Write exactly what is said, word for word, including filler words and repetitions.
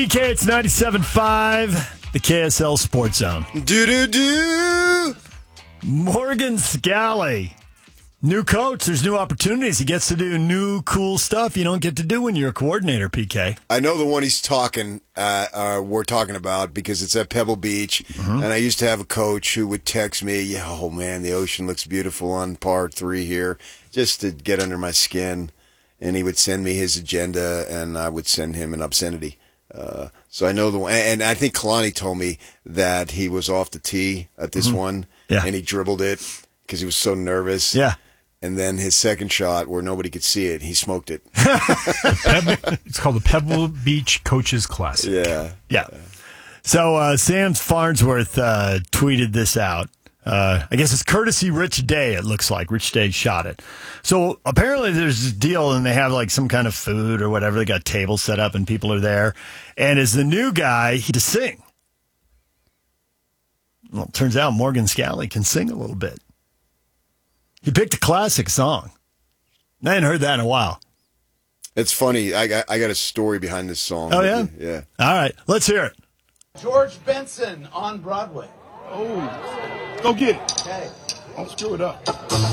P K, it's ninety-seven point five, the K S L Sports Zone. Do-do-do! Morgan Scalley, new coach. There's new opportunities. He gets to do new, cool stuff you don't get to do when you're a coordinator, P K. I know the one he's talking, uh, uh, we're talking about because it's at Pebble Beach, mm-hmm. and I used to have a coach who would text me, yeah, oh, man, the ocean looks beautiful on par three here, just to get under my skin. And he would send me his agenda, and I would send him an obscenity. Uh, so I know the one, and I think Kalani told me that he was off the tee at this mm-hmm. one, yeah. and he dribbled it because he was so nervous. Yeah. And then his second shot, where nobody could see it, he smoked it. Pebble, it's called the Pebble Beach Coaches Classic. Yeah. Yeah. So uh, Sam Farnsworth uh, tweeted this out. Uh, I guess it's courtesy Rich Day, it looks like. Rich Day shot it. So apparently there's this deal, and they have like some kind of food or whatever. They got tables set up, and people are there. And as the new guy, he to sing. Well, it turns out Morgan Scalley can sing a little bit. He picked a classic song. I hadn't heard that in a while. It's funny. I got, I got a story behind this song. Oh, yeah? Yeah. All right. Let's hear it. George Benson on Broadway. Oh, go get it. Okay. Don't screw it up.